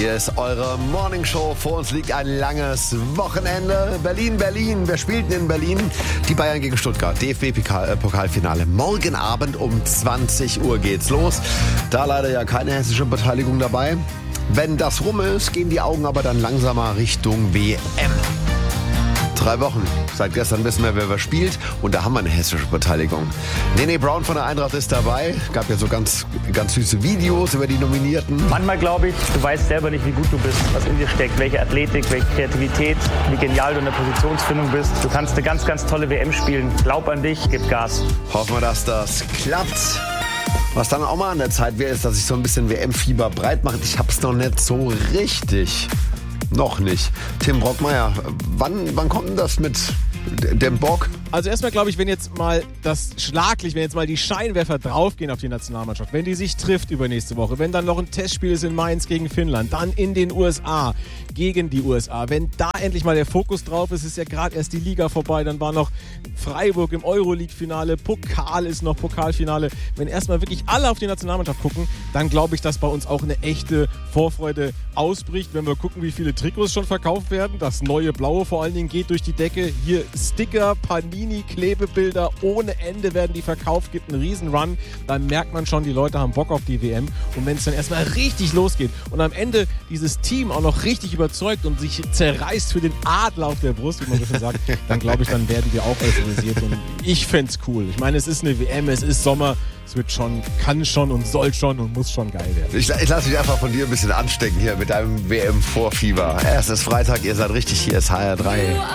Hier ist eure Morningshow. Vor uns liegt ein langes Wochenende. Berlin, Berlin. Wer spielt denn in Berlin? Die Bayern gegen Stuttgart. DFB-Pokalfinale. Morgen Abend um 20 Uhr geht's los. Da leider ja keine hessische Beteiligung dabei. Wenn das rum ist, gehen die Augen aber dann langsamer Richtung WM. 3 Wochen. Seit gestern wissen wir, wer spielt. Und da haben wir eine hessische Beteiligung. Nene Brown von der Eintracht ist dabei. Gab ja so ganz süße Videos über die Nominierten. Manchmal glaube ich, du weißt selber nicht, wie gut du bist, was in dir steckt, welche Athletik, welche Kreativität, wie genial du in der Positionsfindung bist. Du kannst eine ganz, ganz tolle WM spielen. Glaub an dich, gib Gas. Hoffen wir, dass das klappt. Was dann auch mal an der Zeit wäre, ist, dass sich so ein bisschen WM-Fieber breit macht. Ich hab's noch nicht so richtig. Noch nicht. Tim Brockmeier, wann kommt denn das mit dem Bock? Also erstmal glaube ich, wenn jetzt mal die Scheinwerfer draufgehen auf die Nationalmannschaft, wenn die sich trifft übernächste Woche, wenn dann noch ein Testspiel ist in Mainz gegen Finnland, dann in den USA gegen die USA, wenn da endlich mal der Fokus drauf ist, ist ja gerade erst die Liga vorbei, dann war noch Freiburg im Euroleague-Finale, Pokal ist noch Pokalfinale. Wenn erstmal wirklich alle auf die Nationalmannschaft gucken, dann glaube ich, dass bei uns auch eine echte Vorfreude ausbricht, wenn wir gucken, wie viele Trikots schon verkauft werden. Das neue Blaue vor allen Dingen geht durch die Decke. Hier Sticker, Panini, Klebebilder ohne Ende werden die verkauft, gibt einen Riesenrun. Dann merkt man schon, die Leute haben Bock auf die WM. Und wenn es dann erstmal richtig losgeht und am Ende dieses Team auch noch richtig überzeugt und sich zerreißt für den Adler auf der Brust, wie man so schön sagt, dann glaube ich, dann werden wir auch euphorisiert. Und ich fände es cool. Ich meine, es ist eine WM, es ist Sommer, es wird schon, kann schon und soll schon und muss schon geil werden. Ich lasse mich einfach von dir ein bisschen anstecken hier mit deinem WM-Vorfieber. Es ist Freitag, ihr seid richtig, hier ist HR3.